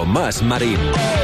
Tomàs Marín.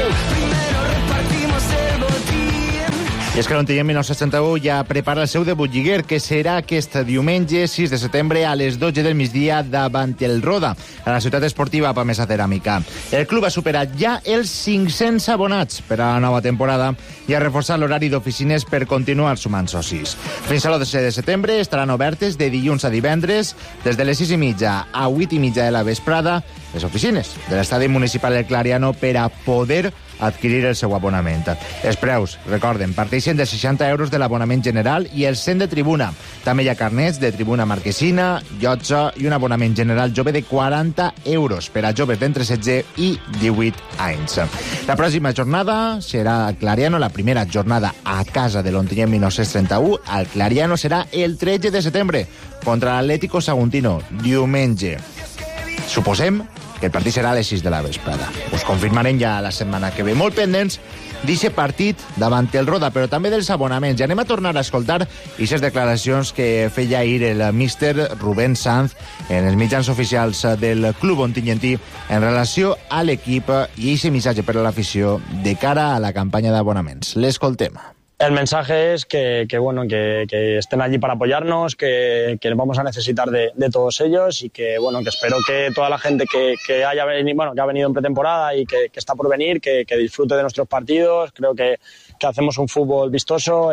I és que l'Ontinyent 1961 ja prepara el seu debut lliguer, que serà aquest diumenge 6 de setembre a les 12 del migdia davant el Roda, a la ciutat esportiva Pamesa Ceràmica. El club ha superat ja els 500 abonats per a la nova temporada i ha reforçat l'horari d'oficines per continuar sumant socis. Fins a l'11 de setembre estaran obertes de dilluns a divendres des de les 6:30 a 8:30 de la vesprada les oficines de l'estadi municipal del Clariano per a poder adquirir el seu abonament. Els preus, recorden, parteixen de 60 euros de l'abonament general i el 100 de tribuna. També hi ha carnets de tribuna marquesina, llotja i un abonament general jove de 40 euros per a joves d'entre 16 i 18 anys. La pròxima jornada serà al Clariano, la primera jornada a casa de l'Ontinyent 1931. Al Clariano serà el 13 de setembre contra l'Atlético Saguntino, diumenge. Suposem que el partit serà a les 6 de la vesprada. Us confirmarem ja la setmana que ve. Molt pendents d'aquest partit davant el Roda, però també dels abonaments. I anem a tornar a escoltar aquestes declaracions que feia ahir el míster Rubén Sanz en els mitjans oficials del club ontinyentí en relació a l'equip i aquest missatge per a l'afició de cara a la campanya d'abonaments. L'escoltem. El mensaje es que estén allí para apoyarnos, que vamos a necesitar de todos ellos y que espero que toda la gente que ha venido en pretemporada y que está por venir, que disfrute de nuestros partidos. Creo que hacemos un fútbol vistoso.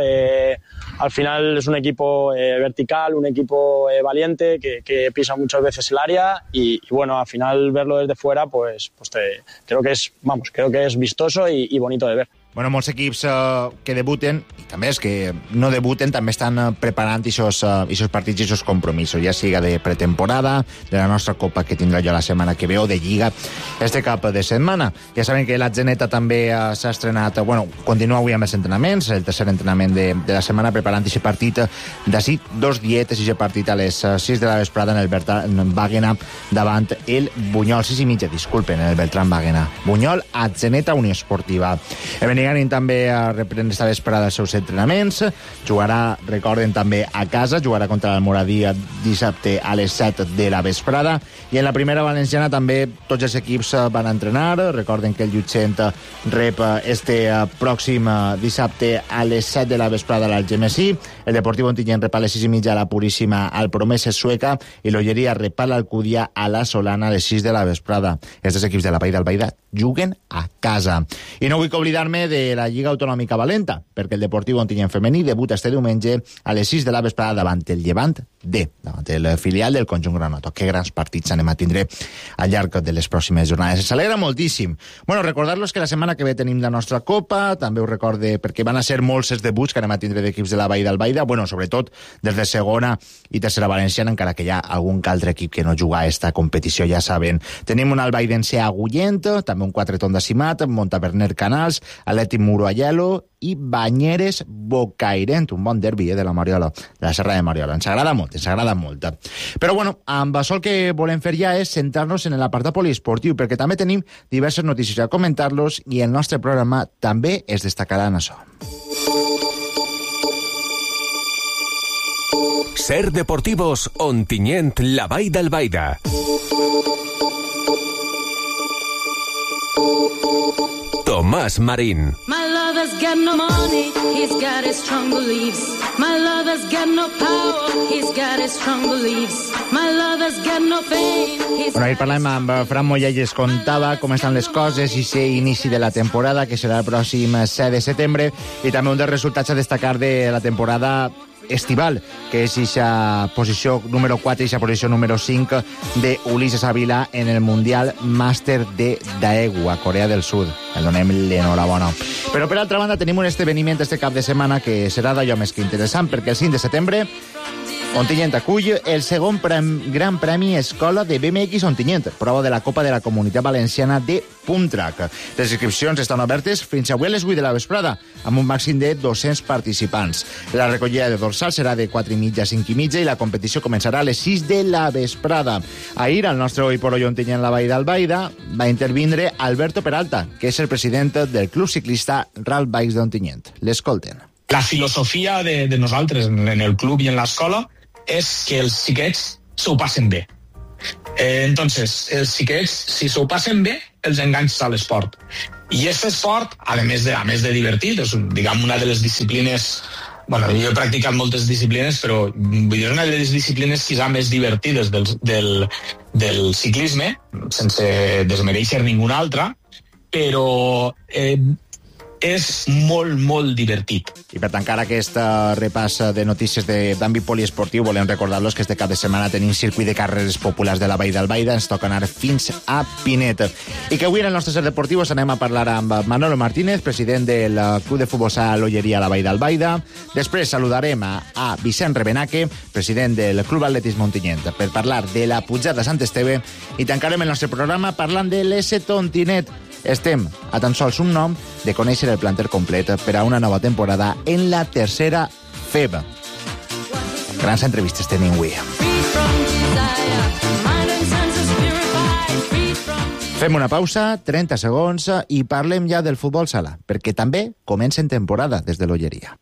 Al final es un equipo vertical, un equipo valiente que pisa muchas veces el área y al final verlo desde fuera creo que es vistoso y bonito de ver. Bueno, molts equips que debuten, i també els que no debuten, també estan preparant aquests partits i aquests compromisos, ja siga de pretemporada, de la nostra Copa que tindrà jo la setmana que ve, o de Lliga este cap de setmana. Ja saben que la Geneta també s'ha estrenat, continua avui amb els entrenaments, el tercer entrenament de la setmana, preparant aquest partit d'ací 2 dietes, aquest partit a les 6 de la vesprada en el Bertran Bàguena davant el Bunyol, 6:30, disculpen, en el Bertran Bàguena. Bunyol a Geneta Unió Esportiva. Benigànim també reprèn esta vesprada els seus entrenaments. Jugarà, recorden, també a casa. Jugarà contra l'Almoradí dissabte a les 7 de la vesprada. I en la primera valenciana també tots els equips van a entrenar. Recorden que el Llutxent rep este pròxim dissabte a les 7 de la vesprada l'Algemesí. El Deportiu Ontinyent rep a les 6:30 a la Puríssima al Promeses Sueca i l'Olleria rep a l'Alcúdia a la Solana a les 6 de la vesprada. Aquests equips de la Vall d'Albaida juguen a casa. I no vull oblidar-me de la Lliga Autonòmica Valenta, perquè el Deportiu Ontinyent femení debuta este diumenge a les 6 de la vesprada davant el Llevant D, davant el filial del conjunt granota. Que grans partits anem a tindre al llarg de les pròximes jornades. S'alegra moltíssim. Recordar-los que la setmana que ve tenim la nostra Copa, també us recorde perquè van a ser molts els debuts que anem a tindre d'equips de la Vall d'Albaida, sobretot des de segona i tercera valenciana, encara que hi ha algun altre equip que no juga a esta competició, ja saben. Tenim un albaidense Agullent, també un Quatreton de Simat, Montaverner Canals, Atlètic Muro Aielo i Banyeres Bocairent, un bon derbi de la Mariola, de la Serra de Mariola. Ens agrada molt. Però amb això el que volem fer ja és centrar-nos en l'apartat poliesportiu, perquè també tenim diverses notícies a comentar-los i el nostre programa també es destacarà en això. Ser Deportivos Ontinyent, la Vall d'Albaida. Tomàs Marín. My lover's got no money, he's got his strong beliefs. My lover's got no power, he's got his strong beliefs. My lover's got no fame. Ahir parlàvem amb Fran Moya i es contava com estan les coses i ser inici de la temporada, que serà el pròxim 7 de setembre, i també un dels resultats a destacar de la temporada estival, que és aquesta posició número 4 i aquesta posició número 5 d'Ulises Ávila en el Mundial Màster de Daegu a Corea del Sud. El donem l'enhorabona. Però per altra banda tenim un esdeveniment este cap de setmana que serà d'allò més que interessant, perquè el 5 de setembre Ontinyent acull el segon Gran Premi Escola de BMX Ontinyent, prova de la Copa de la Comunitat Valenciana de Puntrack. Les inscripcions estan obertes fins avui a les 8 de la vesprada, amb un màxim de 200 participants. La recollida de dorsal serà de 4:30 a 5:30 i la competició començarà a les 6 de la vesprada. Ahir, el nostre Oi por Hoy Ontinyent la Vall d'Albaida va intervindre Alberto Peralta, que és el president del club ciclista Ral Bikes d'Ontinyent. L'escolten. La filosofia de nosaltres en el club i en l'escola és que els xiquets s'ho passen bé. Entonces, els xiquets, si s'ho passen bé, els enganxes a l'esport. I aquest esport, a més de divertit, és una de les disciplines... Bueno, jo he practicat moltes disciplines, però és una de les disciplines quizà més divertides del ciclisme, sense desmereixer ninguna altra, però és molt, molt divertit. I per tancar aquest repàs de notícies d'àmbit poliesportiu, volem recordar-los que este cap de setmana tenim circuit de carreres populars de la Vall d'Albaida, ens toca anar fins a Pinet. I que avui en el nostre Ser Deportivos anem a parlar amb Manolo Martínez, president del Club de Futbol Sala L'Olleria a la Vall d'Albaida. Després saludarem a Vicent Rebenaque, president del Club Atletisme Ontinyent, per parlar de la pujada a Sant Esteve, i tancarem el nostre programa parlant de l'S Ontinet. Estem a tan sols un nom de conèixer el planter complet per a una nova temporada en la tercera FEB. Grans entrevistes tenim avui. Fem una pausa, 30 segons, i parlem ja del futbol sala, perquè també comença en temporada des de l'Olleria.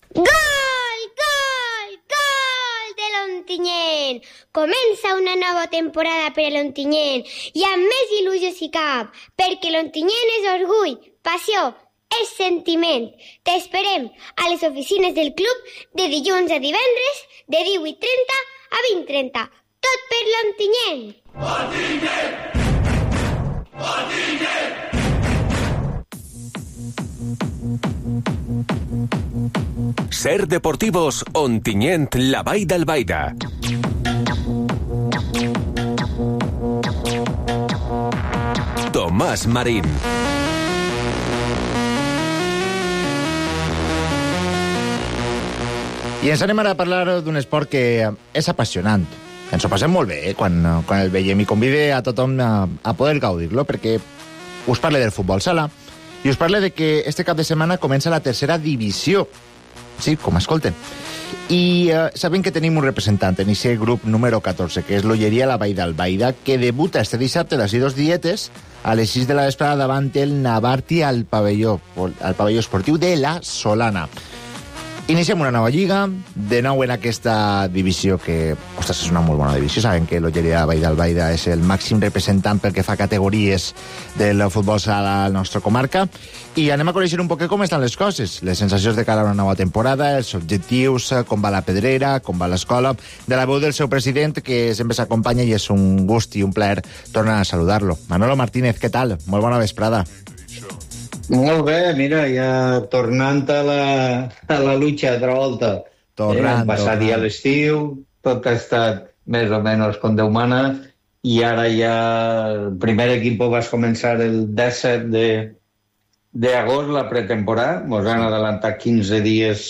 L'Ontinyent. Comença una nova temporada per a l'Ontinyent i amb més il·lusió si cap, perquè l'Ontinyent és orgull, passió, és sentiment. T'esperem a les oficines del club de dilluns a divendres de 18:30 a 20:30. Tot per l'Ontinyent. Ontinyent! Ontinyent! Ser Deportivos Ontinyent la Vall d'Albaida. Tomàs Marín. I ens anem ara a parlar d'un esport que és apassionant. Ens ho passem molt bé, quan el veiem, i convide a tothom a poder gaudir-lo, perquè us parle del futbol sala i us parle de que este cap de setmana comença la tercera divisió. Sí, com escolten. I sabem que tenim un representant en aquest grup número 14, que és l'Olleria a la Vall d'Albaida, que debuta este dissabte a les 2 dietes a les 6 de la vesprada davant el Navarti al pavelló esportiu de la Solana. Iniciem una nova lliga, de nou en aquesta divisió que, ostres, és una molt bona divisió. Sabem que l'Olleria de la Vall d'Albaida és el màxim representant pel que fa a categories del futbol sala a la nostra comarca. I anem a conèixer un poc com estan les coses, les sensacions de cara a una nova temporada, els objectius, com va la pedrera, com va l'escola, de la veu del seu president, que sempre s'acompanya, i és un gust i un plaer tornar a saludar-lo. Manolo Martínez, què tal? Molt bona vesprada. Molt bé, mira, ja tornant a la lucha altra volta. Hem passat ja l'estiu, tot ha estat més o menys com Déu mana, i ara ja el primer equip vas començar el 17 d'agost, la pretemporada. Ens han adelantat 15 dies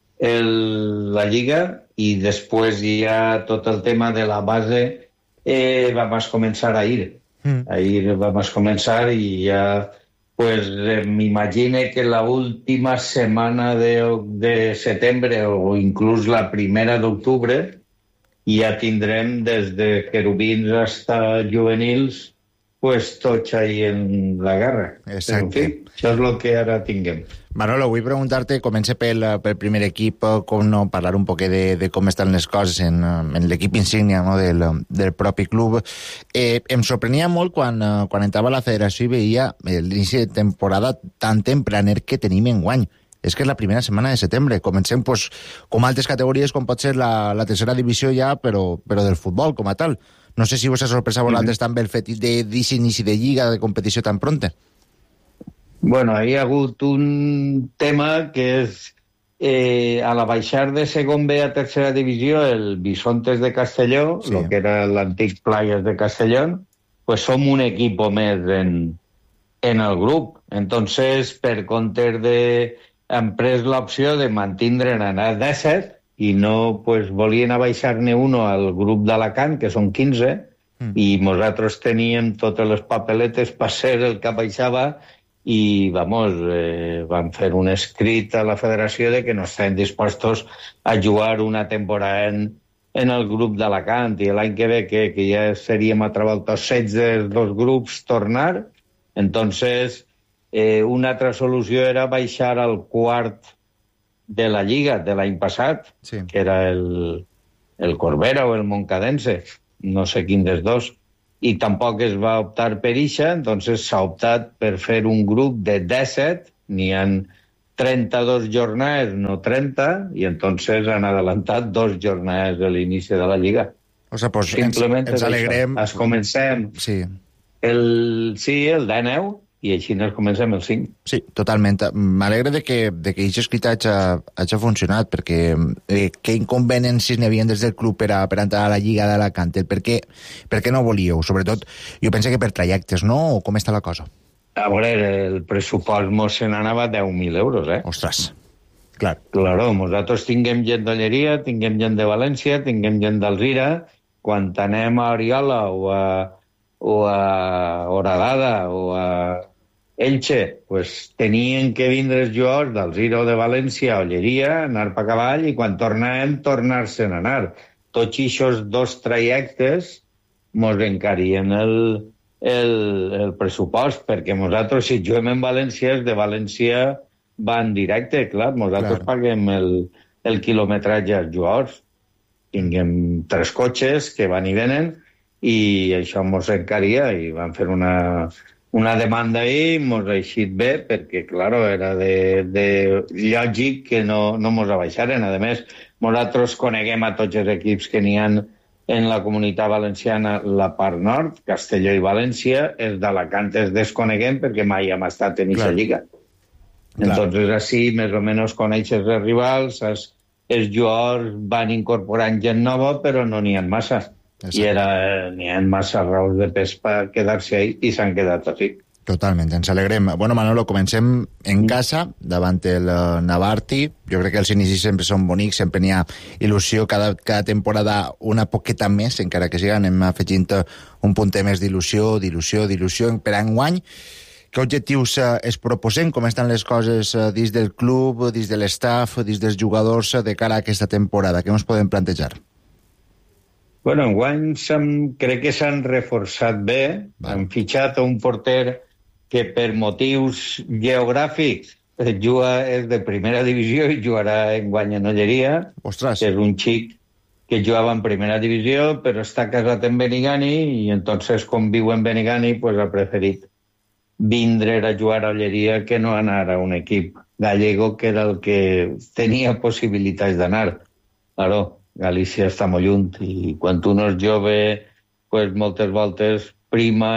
la lliga, i després ja tot el tema de la base vam començar ahir. Ahir vam començar i ja... Pues m'imagine que la última setmana de setembre o inclús la primera d'octubre ja tindrem des de querubins hasta juvenils, pues tots ahí en la guerra. Exacte. En fi, això és el que ara tinguem. Manolo, vull preguntar-te, comença pel primer equip, com no, parlar un poc de com estan les coses en l'equip insígnia, no, del propi club. Em sorprenia molt quan entrava a la federació i veia l'inici de temporada tan tempraner que tenim enguany. És que és la primera setmana de setembre. Comencem, pues, com altres categories, com pot ser la tercera divisió ja, però del futbol com a tal. No sé si us ha sorprès a vosaltres també el fet d'aquest inici de lliga, de competició tan pronta. Bueno, hi ha hagut un tema que és a la baixar de segon B a tercera divisió, el Bisontes de Castelló, sí, lo que era l'antic Playas de Castellón, pues som un equip més en el grup. Entonces, per compte han pres l'opció de mantindre'n anar a 17 i no, pues, volien abaixar-ne uno al grup d'Alacant, que són 15, i nosaltres teníem totes les papeletes per ser el que abaixava, i vam fer un escrit a la federació de que no estem dispostos a jugar una temporada en el grup d'Alacant, i l'any que ve, que ja seríem a treballar tots 16 dels grups, tornar. Entonces, una altra solució era baixar al quart de la Lliga de l'any passat, que era el Corbera o el Montcadense, no sé quin dels dos. i tampoc es va optar per ixa, entonces s'ha optat per fer un grup de 17, n'hi ha 32 jornades, no 30, i entonces han adelantat 2 jornades a l'inici de la Lliga. O sigui, pues, Simplement ens alegrem... Es comencem el 19, i així ens comencem el 5. Sí, totalment. M'alegre de que aquest escrit hagi funcionat, perquè què inconveniències n'hi havia des del club per entrar a la Lliga d'Alacant? Per què no volíeu? Sobretot, jo penso que per trajectes, no? O com està la cosa? A veure, el pressupost mos se n'anava 10.000 euros, Ostres, clar. Claro, nosaltres tinguem gent d'Alleria, tinguem gent de València, tinguem gent d'Alzira, quan anem a Oriola o a Horadada o a Elche, pues tenien que vindre els jugadors d'Alzira o de València a Olleria, anar per cavall, i quan tornàvem, tornar-se'n a anar. Tots aquests 2 trajectes mos encarien el pressupost, perquè nosaltres, si juguem en València, de València va en directe, clar, nosaltres paguem el quilometratge als jugadors. Tinguem 3 cotxes que van i venen, i això mos encaria, i van fer una demanda i mos ha eixit bé, perquè, clar, era de lògic que no mos abaixaren. A més, nosaltres coneguem a tots els equips que n'hi ha en la comunitat valenciana, la part nord, Castelló i València, els d'Alacant es desconeguem perquè mai hem estat en aquesta lliga. Entonces, així, més o menys, coneixes els rivals, els jugadors van incorporant gent nova, però no n'hi ha massa. I n'hi ha massa raons de pes per quedar-se ahí, i s'han quedat així. Totalment, ens alegrem. Bueno, Manolo, comencem en casa, davant el Navarti. Jo crec que els inicis sempre són bonics, sempre n'hi ha il·lusió, cada temporada una poqueta més, encara que sigui, anem afegint un puntet més d'il·lusió per enguany. Què objectius es proposen? Com estan les coses dins del club, dins de l'estaf, dins dels jugadors de cara a aquesta temporada? Què ens podem plantejar? Bueno, enguany crec que s'han reforçat bé. Han fitxat un porter que per motius geogràfics és de primera divisió i jugarà enguany en Olleria. Ostres. És un xic que jugava en primera divisió, però està casat en Benigani, i entonces, com viu en Benigani, pues ha preferit vindre a jugar a Olleria que no anar a un equip gallego, que era el que tenia possibilitats d'anar. Claro, Galícia està molt lluny, i quan un és jove, pues moltes voltes prima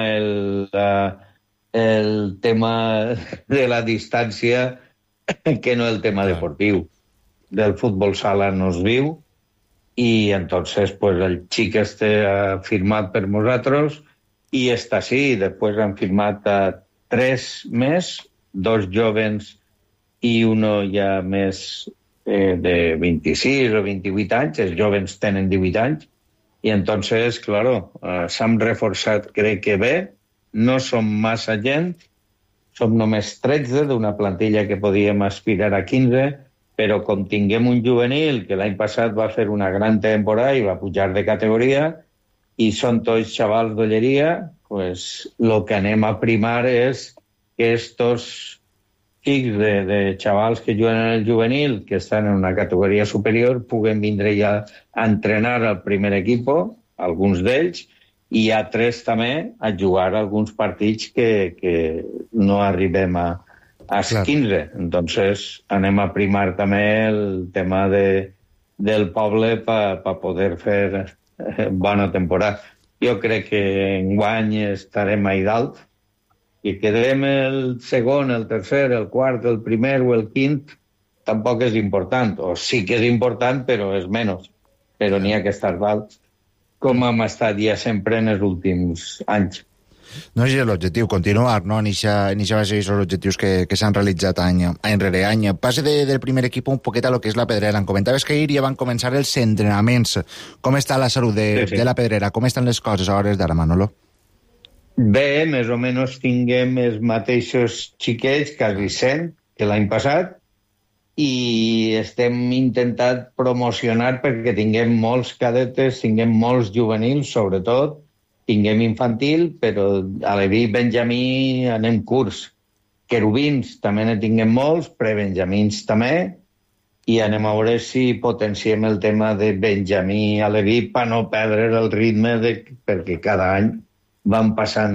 el tema de la distància que no el tema deportiu. Del futbol sala no es viu, i entonces pues, el xic ha firmat per nosaltres i està així. Després han firmat 3 més, 2 jóvens i uno ja més de 26 o 28 anys. Els jóvens tenen 18 anys, i entonces, claro, s'han reforçat, crec que bé. No som massa gent, som només 13 d'una plantilla que podíem aspirar a 15, però com tinguem un juvenil que l'any passat va fer una gran temporada i va pujar de categoria, i són tots xavals d'Olleria, pues lo que anem a primar és que estos xics de xavals que juguen en el juvenil, que estan en una categoria superior, puguen vindre ja a entrenar al primer equip, alguns d'ells, i hi ha 3 també a jugar alguns partits que no arribem als 15. Entonces anem a primar també el tema del poble per poder fer bona temporada. Jo crec que enguany estarem a dalt, i quedem el segon, el tercer, el quart, el primer o el quint, tampoc és important. O sí que és important, però és menys. Però n'hi ha que estar dalt, com hem estat ja sempre en els últims anys. No és l'objectiu, continuar, no? En això va ser els objectius que s'han realitzat any rere any. Passe del primer equip un poquet a lo que és la Pedrera. Em comentaves que ahir ja van començar els entrenaments. Com està la salut de la Pedrera? Com estan les coses a hores d'ara, Manolo? Bé, més o menys tinguem els mateixos xiquets, quasi 100, que l'any passat, i estem intentant promocionar perquè tinguem molts cadetes, tinguem molts juvenils, sobretot, tinguem infantil, però a l'Evi Benjamí anem curs. Querubins també ne tinguem molts, prebenjamins també, i anem a veure si potenciem el tema de Benjamí a l'Evi per no perdre el ritme, perquè cada any van passant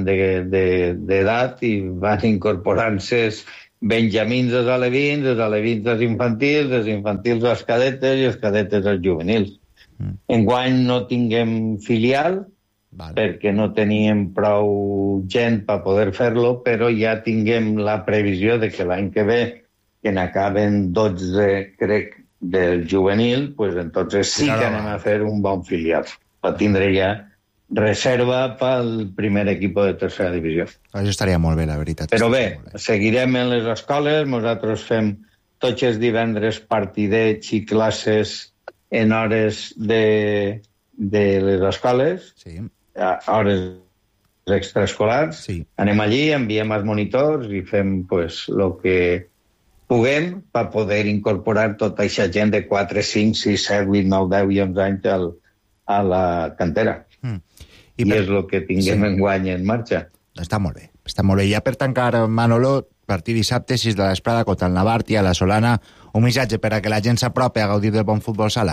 d'edat i van incorporant-se benjamins als alevins, els alevins als infantils, els infantils als cadetes i els cadetes als juvenils. Enguany no tinguem filial, perquè no teníem prou gent per poder fer-lo, però ja tinguem la previsió de que l'any que ve, que n'acaben 12, crec, del juvenil, pues entonces sí que anem a fer un bon filial, per tindre ja reserva pel primer equip de tercera divisió. Això estaria molt bé, la veritat. Però bé, seguirem en les escoles, nosaltres fem tots els divendres partidets i classes en hores de les escoles, hores extraescolars. Anem allí, enviem els monitors i fem el que puguem per poder incorporar tota aquesta gent de 4, 5, 6, 7, 8, 9, 10 i 11 anys a la cantera. I és el que tinguem enguany en marxa. Està molt bé. Està molt bé. Ja per tancar, Manolo, partir dissabte, 6 de la vesprada, contra el Navarti, a la Solana, un missatge per a que la gent s'apropi a gaudir del bon futbol sala.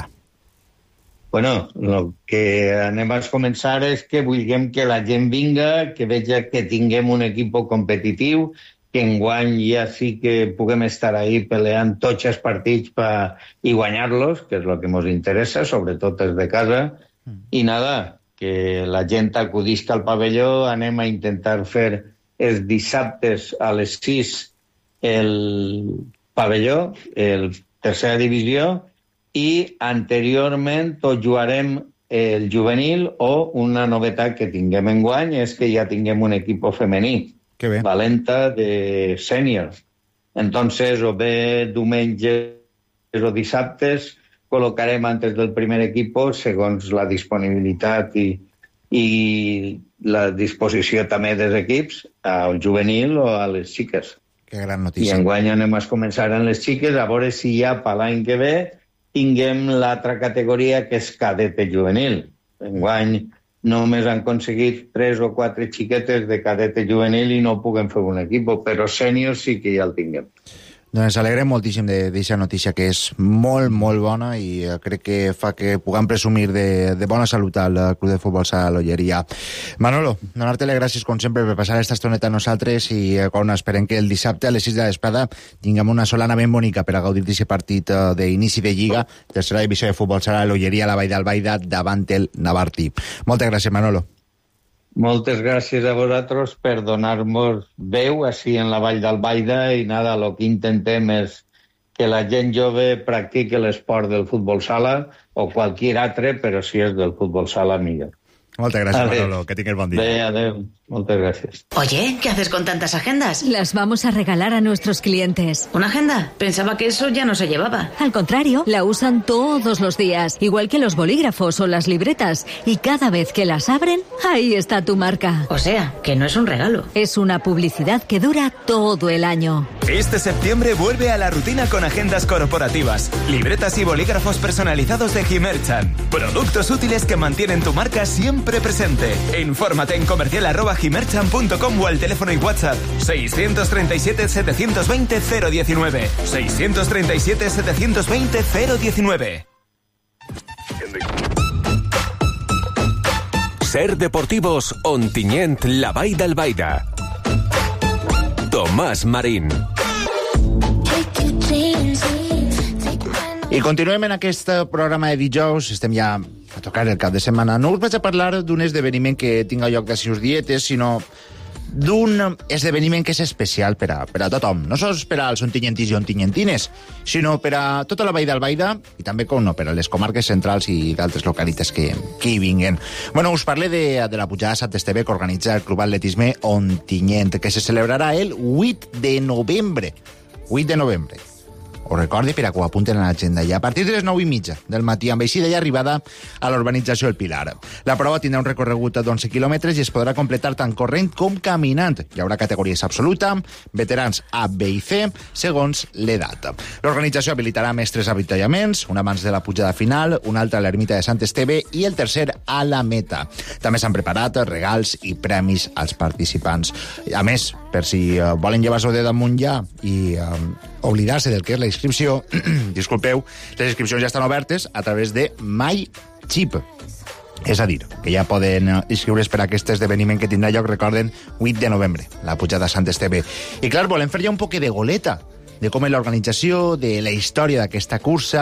Bueno, el que anem a començar és que vulguem que la gent vinga, que veja que tinguem un equip competitiu, que enguany ja sí que puguem estar ahí peleant tots els partits i guanyar-los, que és el que ens interessa, sobretot els de casa, i nada, que la gent acudisca al pavelló, anem a intentar fer els dissabtes a les 6 el pavelló, el tercera divisió, i anteriorment tot jugarem el juvenil o una novetat que tinguem enguany és que ja tinguem un equip femení, valenta de sènior. Entonces, o bé diumenges o dissabtes, col·locarem antes del primer equip segons la disponibilitat i la disposició també dels equips al juvenil o a les xiques. Que gran notícia. I enguany anem a començar en les xiques, a veure si ja per l'any que ve tinguem l'altra categoria que és cadete juvenil. Enguany només han aconseguit 3 o 4 xiquetes de cadete juvenil i no puguem fer un equip, però sènior sí que ja el tinguem. Doncs alegrem moltíssim d'aquesta notícia, que és molt, molt bona i crec que fa que puguem presumir de bona salut al Club de Futbol Sala l'Olleria. Manolo, donar-te les gràcies, com sempre, per passar esta estoneta a nosaltres i esperem que el dissabte a les 6 de la vesprada tinguem una Solana ben bonica per a gaudir d'aquest partit d'inici de Lliga, tercera divisió de Futbol Sala l'Olleria, la Vall d'Albaida, davant el Navarti. Moltes gràcies, Manolo. Moltes gràcies a vosaltres per donar-nos veu així en la Vall d'Albaida i nada, el que intentem és que la gent jove practiqui l'esport del futbol sala o qualsevol altre, però si és del futbol sala, millor. Moltes gràcies, Manolo, que tingues bon dia. Bé, adeu. Muchas gracias. Oye, ¿qué haces con tantas agendas? Las vamos a regalar a nuestros clientes. ¿Una agenda? Pensaba que eso ya no se llevaba. Al contrario, la usan todos los días, igual que los bolígrafos o las libretas. Y cada vez que las abren, ahí está tu marca. O sea, que no es un regalo. Es una publicidad que dura todo el año. Este septiembre vuelve a la rutina con agendas corporativas, libretas y bolígrafos personalizados de Gimerchan. Productos útiles que mantienen tu marca siempre presente. Infórmate en comercial@gimerchan.com o al teléfono y WhatsApp 637 720 019. 637 720 019. Ser Deportivos Ontinyent, la Vall d'Albaida. Tomàs Marín. I continuem en aquest programa de dijous, estem ja a tocar el cap de setmana. No us vaig a parlar d'un esdeveniment que tinga lloc d'ací uns dietes, sinó d'un esdeveniment que és especial per a tothom. No sols per als ontinyentins i ontinyentines, sinó per a tota la Vall d'Albaida i també, com no, per a les comarques centrals i d'altres localitats que hi vinguen. Bueno, us parle de la pujada a Sant Esteve que organitza el Club Atletisme Ontinyent, que se celebrarà el 8 de novembre. 8 de novembre. Ho recordi per a que ho apunten a l'agenda. I a partir de les 9:30 del matí, amb eixida i arribada a l'urbanització El Pilar. La prova tindrà un recorregut d'11 quilòmetres i es podrà completar tant corrent com caminant. Hi haurà categories absoluta, veterans A, B i C, segons l'edat. L'organització habilitarà més 3 avituallaments, un abans de la pujada final, un altre a l'ermita de Sant Esteve i el tercer a la meta. També s'han preparat regals i premis als participants. A més, per si volen llevar-s'ho de damunt ja i oblidar-se del que és la inscripció, disculpeu, les inscripcions ja estan obertes a través de MyChip. És a dir, que ja poden inscriure's per aquest esdeveniment que tindrà lloc, recorden, 8 de novembre, la pujada a Sant Esteve. I clar, volem fer ja un poc de goleta de com és l'organització, de la història d'aquesta cursa,